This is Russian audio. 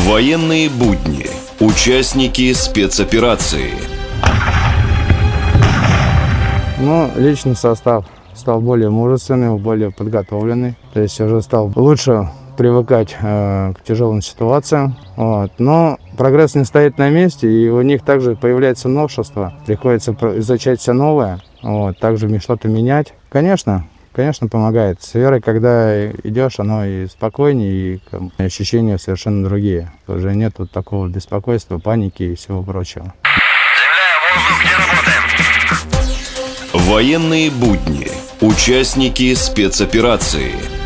Военные будни. Участники спецоперации. Личный состав стал более мужественный, более подготовленный. То есть уже стал лучше привыкать к тяжелым ситуациям. Но прогресс не стоит на месте, и у них также появляется новшество. Приходится изучать все новое, также что-то менять. Конечно, помогает. С верой, когда идешь, оно и спокойнее, и ощущения совершенно другие. Уже нет такого беспокойства, паники и всего прочего. Военные будни. Участники спецоперации.